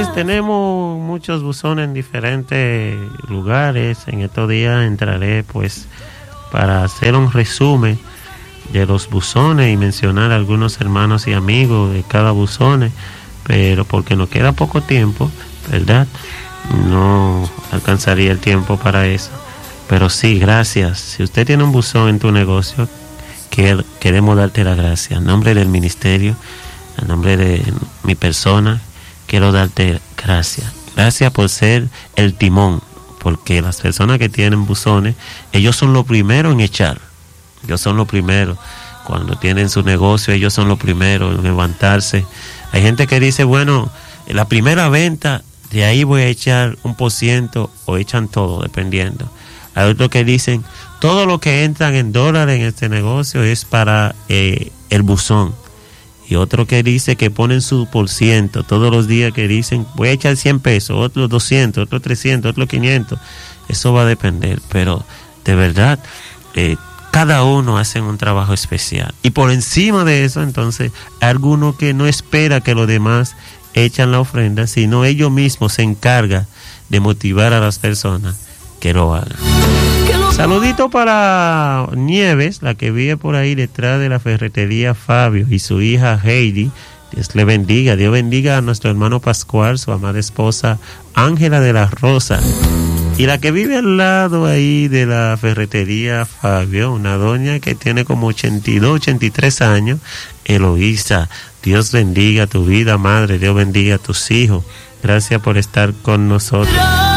es, tenemos muchos buzones en diferentes lugares. En estos días entraré pues para hacer un resumen de los buzones y mencionar a algunos hermanos y amigos de cada buzón, pero porque nos queda poco tiempo, ¿verdad? No alcanzaría el tiempo para eso. Pero sí, gracias. Si usted tiene un buzón en tu negocio, queremos darte la gracia. En nombre del ministerio, en nombre de mi persona, quiero darte gracias. Gracias por ser el timón, porque las personas que tienen buzones, ellos son los primeros en echar. Ellos son los primeros. Cuando tienen su negocio, ellos son los primeros en levantarse. Hay gente que dice, bueno, en la primera venta, de ahí voy a echar 1% o echan todo, dependiendo. Hay otros que dicen, todo lo que entran en dólares en este negocio es para el buzón. Y otro que dice que ponen su % todos los días, que dicen, voy a echar 100 pesos, otros 200, otros 300, otros 500. Eso va a depender, pero de verdad, cada uno hace un trabajo especial. Y por encima de eso, entonces, hay alguno que no espera que los demás echan la ofrenda, sino ellos mismos se encargan de motivar a las personas que lo hagan. Saludito para Nieves, la que vive por ahí detrás de la ferretería Fabio, y su hija Heidi. Dios le bendiga. Dios bendiga a nuestro hermano Pascual, su amada esposa Ángela de la Rosa, y la que vive al lado ahí de la ferretería Fabio, una doña que tiene como 82, 83 años, Eloísa. Dios bendiga tu vida, madre. Dios bendiga a tus hijos. Gracias por estar con nosotros.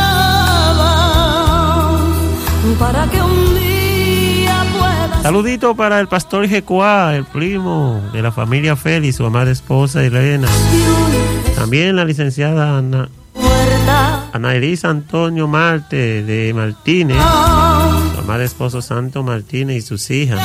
Para que un día pueda... Saludito para el pastor Jecuá, el primo de la familia Félix, su amada esposa Elena. También la licenciada Ana Elisa Antonio Marte de Martínez, su amada esposo Santo Martínez y sus hijas.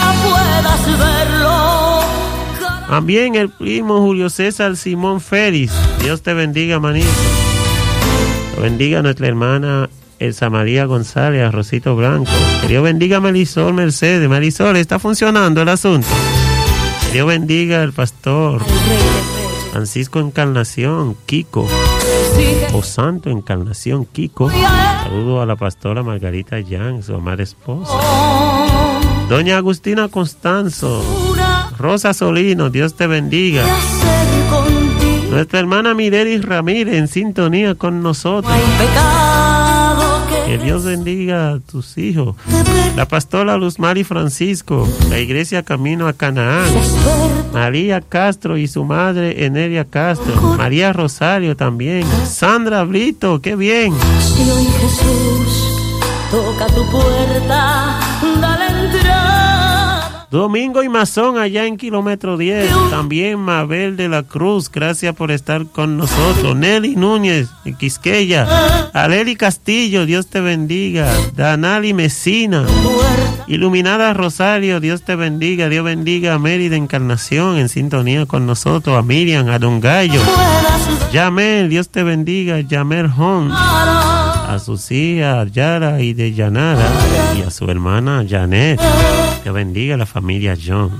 También el primo Julio César Simón Félix. Dios te bendiga, manito. Te bendiga a nuestra hermana Elsa María González, a Rosito Blanco. Que Dios bendiga a Marisol Mercedes. Marisol, ¿está funcionando el asunto? Que Dios bendiga al pastor Francisco Encarnación, Kiko. O Santo Encarnación, Kiko. Saludo a la pastora Margarita Yang, su amada esposa. Doña Agustina Constanzo, Rosa Solino, Dios te bendiga. Nuestra hermana Mirelis Ramírez en sintonía con nosotros. Que Dios bendiga a tus hijos. La pastora Luz Mari Francisco, la iglesia Camino a Canaán. María Castro y su madre Enelia Castro. María Rosario también. Sandra Brito, qué bien. Si hoy Jesús toca tu puerta, dale entrada. Domingo y Mazón allá en kilómetro 10. También Mabel de la Cruz, gracias por estar con nosotros. Nelly Núñez de Quisqueya. Aleli Castillo, Dios te bendiga. Danali Mesina. Iluminada Rosario, Dios te bendiga. Dios bendiga a Mary de Encarnación en sintonía con nosotros. A Miriam, a Don Gallo. Yamel, Dios te bendiga. Yamel Hon. A sus hijas Yara y de Yanara, y a su hermana Janet. Dios bendiga a la familia John.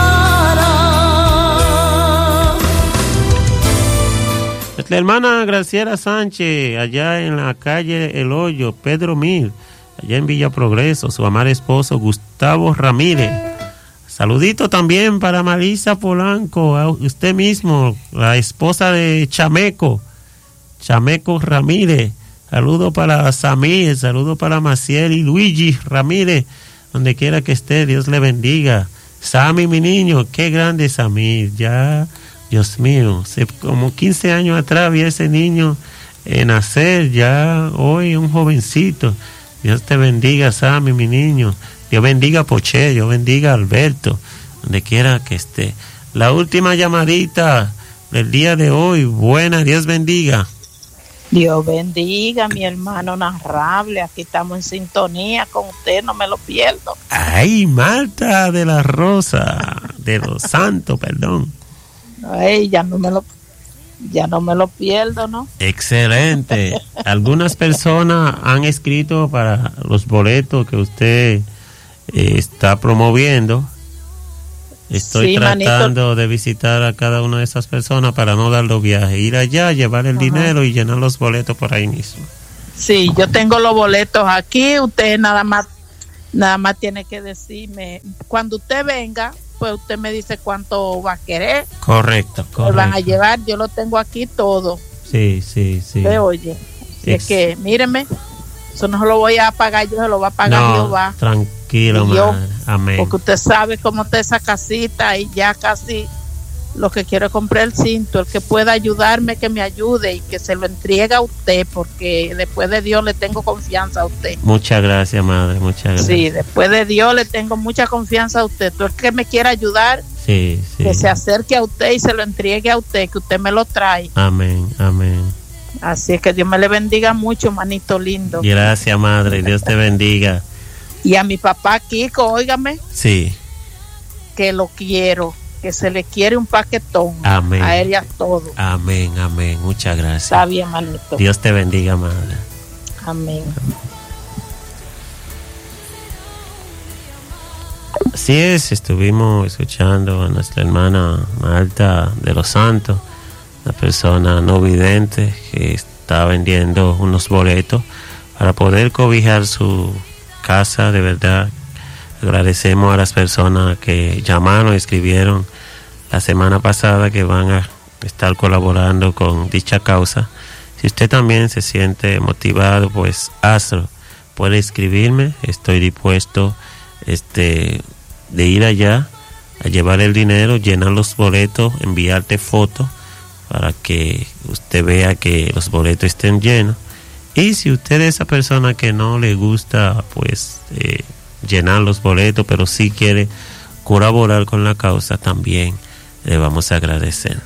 Nuestra hermana Graciela Sánchez, allá en la calle El Hoyo, Pedro Mil, allá en Villa Progreso, su amado esposo Gustavo Ramírez. Saludito también para Marisa Polanco, a usted mismo, la esposa de Chameco Ramírez. Saludo para Samir, saludo para Maciel y Luigi Ramírez, donde quiera que esté, Dios le bendiga. Sammy, mi niño, qué grande Samir, ya, Dios mío, como 15 años atrás vi a ese niño nacer, ya hoy un jovencito. Dios te bendiga, Sammy, mi niño. Dios bendiga a Poché, Dios bendiga a Alberto, donde quiera que esté. La última llamadita del día de hoy, buena, Dios bendiga. Dios bendiga, mi hermano narrable. Aquí estamos en sintonía con usted, no me lo pierdo. Ay, Marta de la Rosa, de los Santos, perdón. Ay, ya no me lo pierdo, ¿no? Excelente. Algunas personas han escrito para los boletos que usted está promoviendo. Estoy tratando de visitar a cada una de esas personas para no dar los viajes. Ir allá, llevar el dinero y llenar los boletos por ahí mismo. Sí, yo tengo los boletos aquí. Usted nada más tiene que decirme. Cuando usted venga, pues usted me dice cuánto va a querer. Correcto. Me van a llevar. Yo lo tengo aquí todo. Sí. ¿Usted oye? Es que, míreme. Eso no se lo voy a pagar yo, se lo va a pagar Jehová. Tranquilo, madre. Amén. Porque usted sabe cómo está esa casita y ya casi lo que quiero es comprar el cinto. El que pueda ayudarme, que me ayude y que se lo entregue a usted, porque después de Dios le tengo confianza a usted. Muchas gracias, madre, muchas gracias. Sí, después de Dios le tengo mucha confianza a usted. Tú el que me quiera ayudar, sí. Que se acerque a usted y se lo entregue a usted, que usted me lo trae. Amén. Así es que Dios me le bendiga mucho, manito lindo. Gracias, madre, Dios te bendiga. Y a mi papá Kiko, óigame. Sí. Que lo quiero, que se le quiere un paquetón. Amén. A él y a todo. Amén, muchas gracias. Está bien, manito. Dios te bendiga, madre. Amén. Así es, estuvimos escuchando a nuestra hermana Marta de los Santos, una persona no vidente que está vendiendo unos boletos para poder cobijar su casa. De verdad, agradecemos a las personas que llamaron y escribieron la semana pasada que van a estar colaborando con dicha causa. Si usted también se siente motivado, pues hazlo. Puede escribirme, estoy dispuesto de ir allá a llevar el dinero, llenar los boletos, enviarte fotos para que usted vea que los boletos estén llenos. Y si usted es esa persona que no le gusta pues llenar los boletos, pero sí quiere colaborar con la causa, también le vamos a agradecer.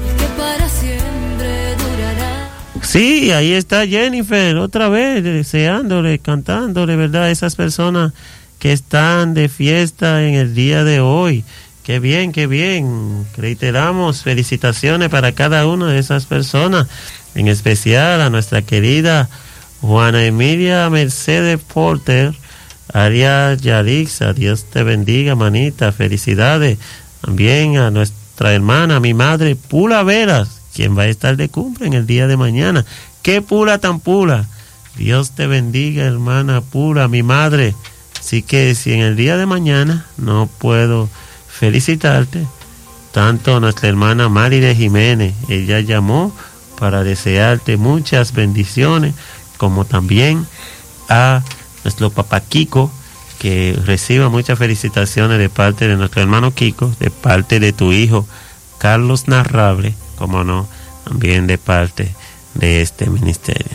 Sí, ahí está Jennifer otra vez deseándole, cantándole, ¿verdad? Esas personas que están de fiesta en el día de hoy. Qué bien. Reiteramos felicitaciones para cada una de esas personas, en especial a nuestra querida Juana Emilia Mercedes Porter, Arias Yarixa. Dios te bendiga, manita, felicidades. También a nuestra hermana, mi madre Pula Veras, quien va a estar de cumple en el día de mañana. ¡Qué pula tan pula! Dios te bendiga, hermana Pula, mi madre. Así que si en el día de mañana no puedo felicitarte, tanto nuestra hermana Mari de Jiménez, ella llamó para desearte muchas bendiciones, como también a nuestro papá Kiko, que reciba muchas felicitaciones de parte de nuestro hermano Kiko, de parte de tu hijo Carlos Narrable, como no, también de parte de este ministerio.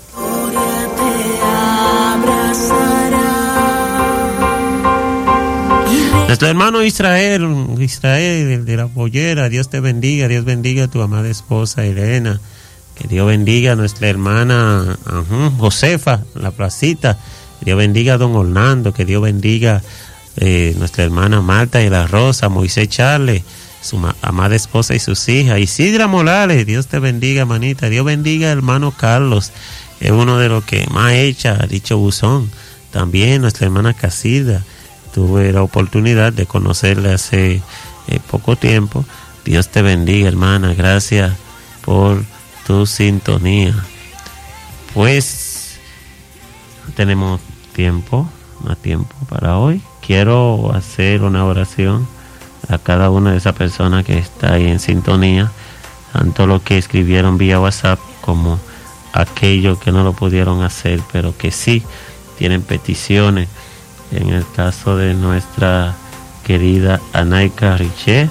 Nuestro hermano Israel de la Pollera, Dios te bendiga, Dios bendiga a tu amada esposa Elena, que Dios bendiga a nuestra hermana Josefa, la placita, que Dios bendiga a don Orlando, que Dios bendiga nuestra hermana Marta de la Rosa, Moisés Charles, su amada esposa y sus hijas, Isidra Morales, Dios te bendiga, manita, Dios bendiga a hermano Carlos, es uno de los que más echa dicho buzón, también nuestra hermana Casilda. Tuve la oportunidad de conocerle hace poco tiempo. Dios te bendiga, hermana. Gracias por tu sintonía. Pues no tenemos más tiempo para hoy. Quiero hacer una oración a cada una de esas personas que está ahí en sintonía, tanto los que escribieron vía WhatsApp como aquellos que no lo pudieron hacer, pero que sí tienen peticiones. En el caso de nuestra querida Anaika Riché,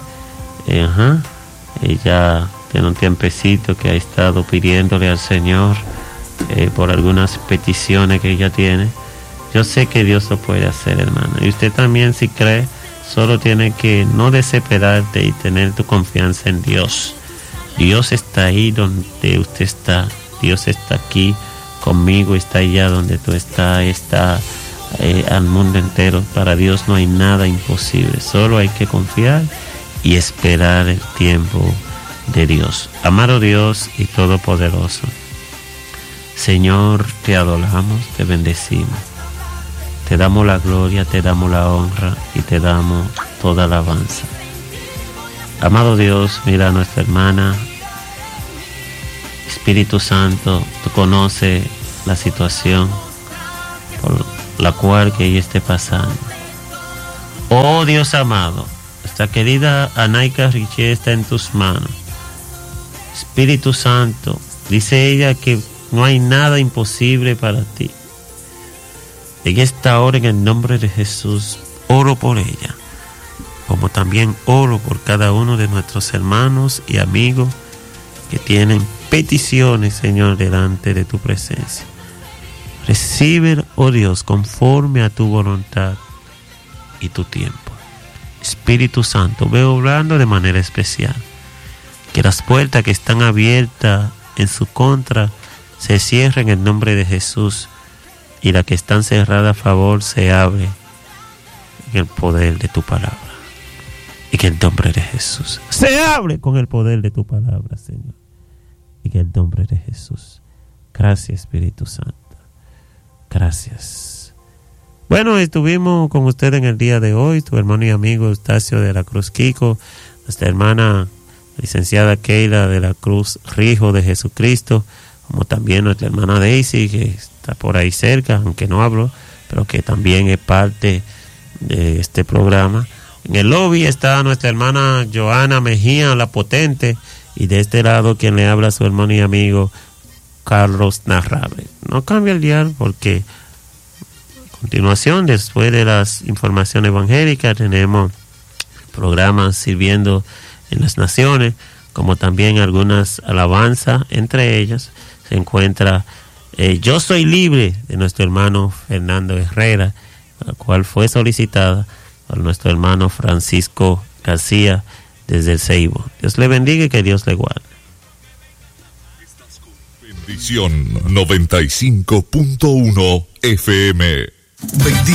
ella tiene un tiempecito que ha estado pidiéndole al Señor por algunas peticiones que ella tiene. Yo sé que Dios lo puede hacer, hermano. Y usted también, si cree, solo tiene que no desesperarte y tener tu confianza en Dios. Dios está ahí donde usted está. Dios está aquí conmigo, está allá donde tú estás, está al mundo entero. Para Dios no hay nada imposible, solo hay que confiar y esperar el tiempo de Dios. Amado Dios y Todopoderoso, Señor, te adoramos, te bendecimos. Te damos la gloria, te damos la honra y te damos toda la alabanza. Amado Dios, mira a nuestra hermana. Espíritu Santo, tú conoces la situación por la cual que ella esté pasando. Oh Dios amado, nuestra querida Anaika Richie está en tus manos. Espíritu Santo, dice ella que no hay nada imposible para ti. En esta hora, en el nombre de Jesús, oro por ella, como también oro por cada uno de nuestros hermanos y amigos que tienen peticiones, Señor, delante de tu presencia. Recibe, oh Dios, conforme a tu voluntad y tu tiempo. Espíritu Santo, veo obrando de manera especial. Que las puertas que están abiertas en su contra se cierren en el nombre de Jesús, y las que están cerradas a favor se abren en el poder de tu palabra. Y que el nombre de Jesús se abre con el poder de tu palabra, Señor. Y que el nombre de Jesús. Gracias, Espíritu Santo. Gracias. Bueno, estuvimos con usted en el día de hoy, tu hermano y amigo Eustacio de la Cruz Kiko, nuestra hermana licenciada Keila de la Cruz Rijo de Jesucristo, como también nuestra hermana Daisy, que está por ahí cerca, aunque no hablo, pero que también es parte de este programa. En el lobby está nuestra hermana Joana Mejía, la potente, y de este lado quien le habla, su hermano y amigo Carlos Narrable. No cambia el dial, porque a continuación, después de las informaciones evangélicas, tenemos programas sirviendo en las naciones, como también algunas alabanzas. Entre ellas se encuentra Yo Soy Libre, de nuestro hermano Fernando Herrera, la cual fue solicitada por nuestro hermano Francisco García desde el Ceibo. Dios le bendiga y que Dios le guarde. Bendición 95.1 FM.